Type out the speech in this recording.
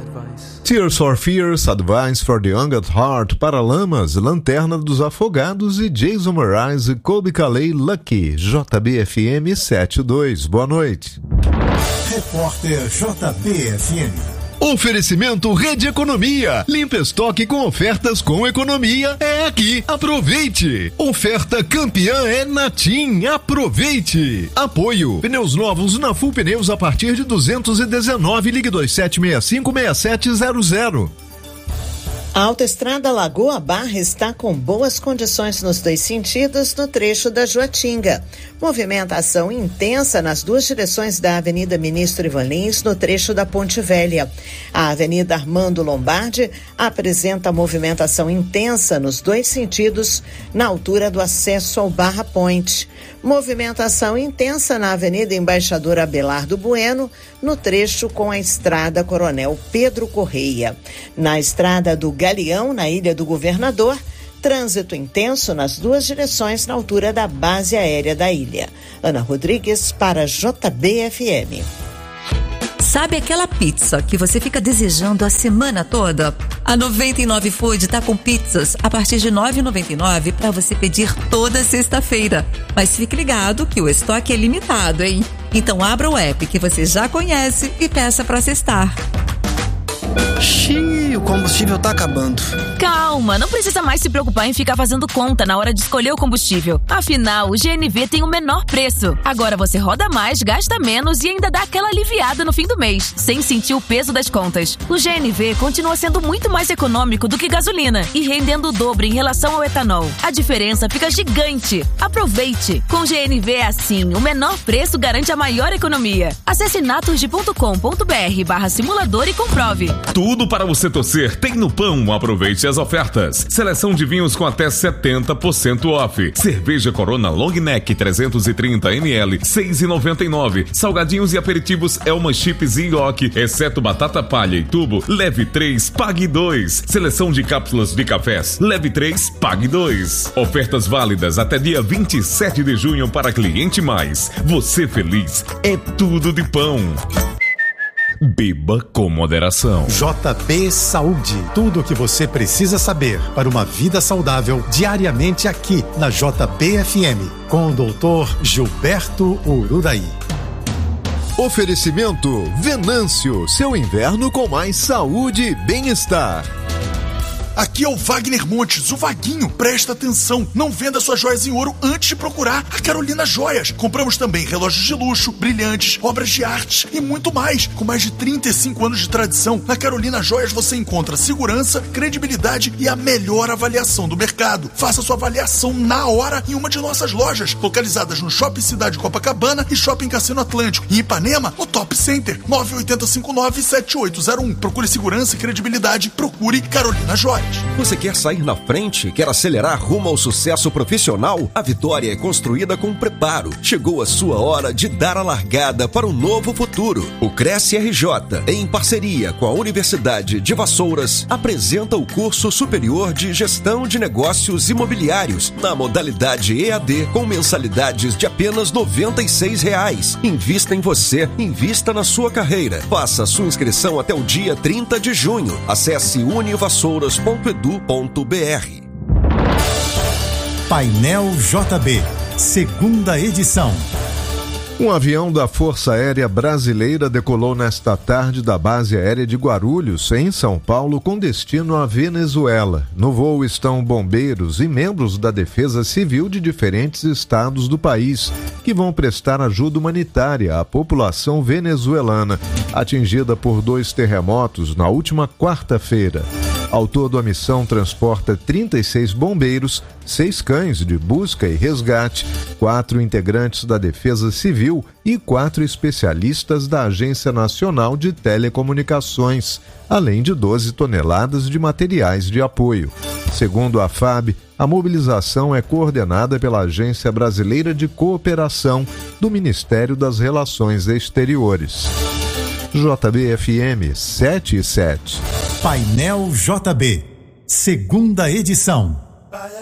Tears for Fears, Advice for the Young at Heart, Paralamas, Lanterna dos Afogados e Jason Mraz e Colby Calais, Lucky, JBFM 72. Boa noite. Repórter JBFM. Oferecimento Rede Economia. Limpa estoque com ofertas com economia é aqui. Aproveite. Oferta campeã é na TIM. Aproveite. Apoio. Pneus novos na Full Pneus a partir de 219. Ligue 2765-6700. A Autoestrada Lagoa Barra está com boas condições nos dois sentidos no trecho da Joatinga. Movimentação intensa nas duas direções da Avenida Ministro Ivan Lins no trecho da Ponte Velha. A Avenida Armando Lombardi apresenta movimentação intensa nos dois sentidos na altura do acesso ao Barra Point. Movimentação intensa na Avenida Embaixador Abelardo Bueno no trecho com a Estrada Coronel Pedro Correia. Na Estrada do Galeão, na Ilha do Governador, trânsito intenso nas duas direções na altura da base aérea da ilha. Ana Rodrigues para JBFM. Sabe aquela pizza que você fica desejando a semana toda? A 99 Food tá com pizzas a partir de R$ 9,99 para você pedir toda sexta-feira. Mas fique ligado que o estoque é limitado, hein? Então abra o app que você já conhece e peça para sextar. Xiii, o combustível tá acabando. Calma, não precisa mais se preocupar em ficar fazendo conta na hora de escolher o combustível. Afinal, o GNV tem o menor preço. Agora você roda mais, gasta menos e ainda dá aquela aliviada no fim do mês, sem sentir o peso das contas. O GNV continua sendo muito mais econômico do que gasolina e rendendo o dobro em relação ao etanol. A diferença fica gigante. Aproveite! Com GNV é assim, o menor preço garante a maior economia. Acesse naturgy.com.br/simulador e comprove. Tudo para você torcer tem no Pão. Aproveite as ofertas. Seleção de vinhos com até 70% off. Cerveja Corona Long Neck 330 ml, 6,99. Salgadinhos e aperitivos Elma Chips e Nhoque, exceto batata palha e tubo, leve 3, pague 2. Seleção de cápsulas de cafés, leve 3, pague 2. Ofertas válidas até dia 27 de junho para cliente mais. Você feliz é tudo de Pão. Beba com moderação. JB Saúde. Tudo o que você precisa saber para uma vida saudável diariamente aqui na JBFM com o Dr. Gilberto Ururaí. Oferecimento Venâncio. Seu inverno com mais saúde e bem-estar. Aqui é o Wagner Montes, o Vaguinho. Presta atenção, não venda suas joias em ouro antes de procurar a Carolina Joias. Compramos também relógios de luxo, brilhantes, obras de arte e muito mais. Com mais de 35 anos de tradição, na Carolina Joias você encontra segurança, credibilidade e a melhor avaliação do mercado. Faça sua avaliação na hora em uma de nossas lojas, localizadas no Shopping Cidade Copacabana e Shopping Cassino Atlântico. E em Ipanema, no Top Center, 98059-7801. Procure segurança e credibilidade, procure Carolina Joias. Você quer sair na frente? Quer acelerar rumo ao sucesso profissional? A vitória é construída com preparo. Chegou a sua hora de dar a largada para um novo futuro. O Cresce RJ, em parceria com a Universidade de Vassouras, apresenta o curso superior de Gestão de Negócios Imobiliários na modalidade EAD com mensalidades de apenas R$ 96. Invista em você, invista na sua carreira. Faça sua inscrição até o dia 30 de junho. Acesse univassouras.edu.br. Painel JB, segunda edição. Um avião da Força Aérea Brasileira decolou nesta tarde da base aérea de Guarulhos, em São Paulo, com destino à Venezuela. No voo estão bombeiros e membros da Defesa Civil de diferentes estados do país, que vão prestar ajuda humanitária à população venezuelana, atingida por 2 terremotos na última quarta-feira. Ao todo, a missão transporta 36 bombeiros, 6 cães de busca e resgate, 4 integrantes da Defesa Civil e 4 especialistas da Agência Nacional de Telecomunicações, além de 12 toneladas de materiais de apoio. Segundo a FAB, a mobilização é coordenada pela Agência Brasileira de Cooperação do Ministério das Relações Exteriores. JBFM 77. Painel JB, segunda edição.